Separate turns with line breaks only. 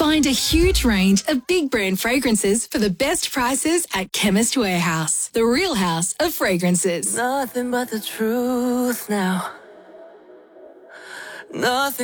Find a huge range of big brand fragrances for the best prices at Chemist Warehouse, the real house of fragrances.
Nothing but the truth now. Nothing.